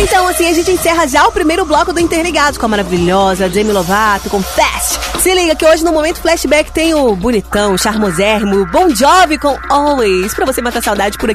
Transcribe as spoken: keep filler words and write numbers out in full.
Então, assim, a gente encerra já o primeiro bloco do Interligados com a maravilhosa Demi Lovato, com Fast. Se liga que hoje no Momento Flashback tem o bonitão, o charmosérrimo, o Bon Jovi com Always, pra você matar saudade por aqui.